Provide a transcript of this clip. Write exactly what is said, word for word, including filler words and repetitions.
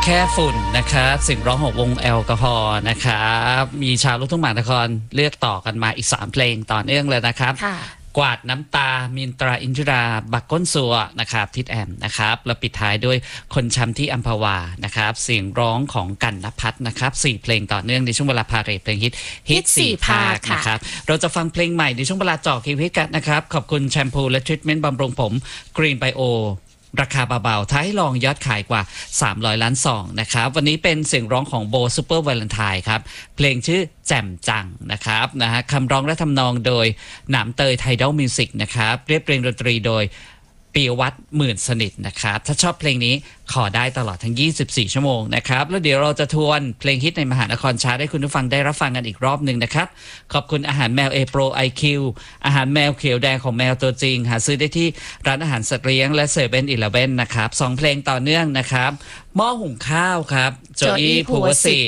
แค่ฝุ่นนะครับเสียงร้องของวงแอลกอฮอล์นะครับมีชาวลูกทุ่งมหานครเลือกต่อกันมาอีกสามเพลงต่อเนื่องเลยนะครับกวาดน้ำตามินตราอินทิราบักก้นสัวนะครับทิดแอมนะครับแล้วปิดท้ายด้วยคนช้ำที่อัมพวานะครับเสียงร้องของกันณภัทรนะครับสี่เพลงต่อเนื่องในช่วงเวลาพาเรทเพลงฮิตฮิตสี่ภาคนะครับเราจะฟังเพลงใหม่ในช่วงเวลาเจาะคิวฮิตกันนะครับขอบคุณแชมพูและทรีทเมนต์บำรุงผมกรีนไบโอราคาเบาๆท้ายลองยอดขายกว่าสามร้อยล้านซองนะครับวันนี้เป็นเสียงร้องของโบซูเปอร์วาเลนไทน์ครับเพลงชื่อแจ่มจังนะครับนะฮะคำร้องและทำนองโดยหนามเตยไทดอลมิวสิกนะครับเรียบเรียงดนตรีโดยปีวัฒน์หมื่นสนิทนะครับถ้าชอบเพลงนี้ขอได้ตลอดทั้งยี่สิบสี่ชั่วโมงนะครับแล้วเดี๋ยวเราจะทวนเพลงฮิตในมหานครชาร์ตให้คุณผู้ฟังได้รับฟังกันอีกรอบหนึ่งนะครับขอบคุณอาหารแมว A Pro ไอ คิว อาหารแมวเขียวแดงของแมวตัวจริงหาซื้อได้ที่ร้านอาหารสัตว์เลี้ยงและเซเว่นอีเลฟเว่นนะครับสองเพลงต่อเนื่องนะครับหม้อหุงข้าวครับโจอี้ภูวศิษฐ์